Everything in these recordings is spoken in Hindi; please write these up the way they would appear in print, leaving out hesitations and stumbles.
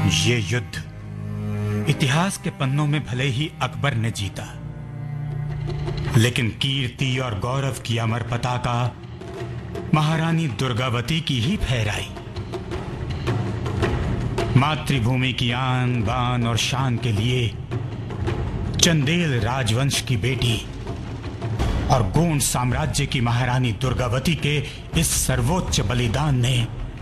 ये युद्ध इतिहास के पन्नों में भले ही अकबर ने जीता, लेकिन कीर्ति और गौरव की अमर पताका महारानी दुर्गावती की ही फहराई। मातृभूमि की आन बान और शान के लिए चंदेल राजवंश की बेटी और गोंड साम्राज्य की महारानी दुर्गावती के इस सर्वोच्च बलिदान ने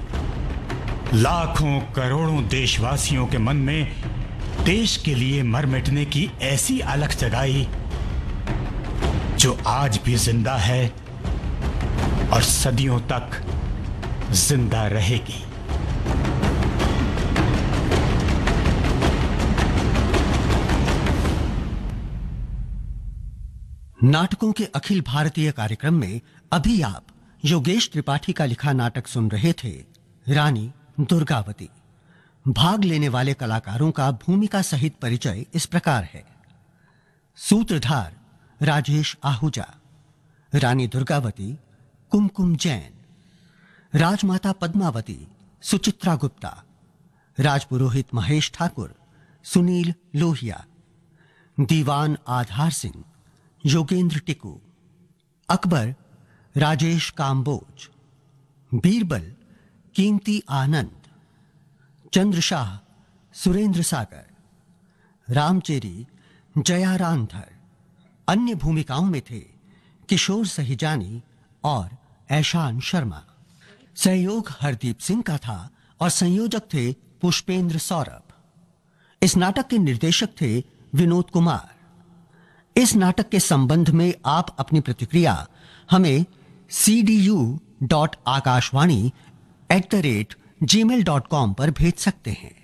लाखों करोड़ों देशवासियों के मन में देश के लिए मर मिटने की ऐसी अलख जगाई जो आज भी जिंदा है और सदियों तक जिंदा रहेगी। नाटकों के अखिल भारतीय कार्यक्रम में अभी आप योगेश त्रिपाठी का लिखा नाटक सुन रहे थे, रानी दुर्गावती। भाग लेने वाले कलाकारों का भूमिका सहित परिचय इस प्रकार है। सूत्रधार राजेश आहूजा, रानी दुर्गावती कुमकुम जैन, राजमाता पद्मावती सुचित्रा गुप्ता, राजपुरोहित महेश ठाकुर सुनील लोहिया, दीवान आधार सिंह योगेंद्र टिकू, अकबर राजेश काम्बोज, बीरबल कीमती आनंद, चंद्रशाह सुरेंद्र सागर, रामचेरी जया रामधर। अन्य भूमिकाओं में थे किशोर सहिजानी और ऐशान शर्मा। सहयोग हरदीप सिंह का था और संयोजक थे पुष्पेंद्र सौरभ। इस नाटक के निर्देशक थे विनोद कुमार। इस नाटक के संबंध में आप अपनी प्रतिक्रिया हमें cdu.akashvani@gmail.com पर भेज सकते हैं।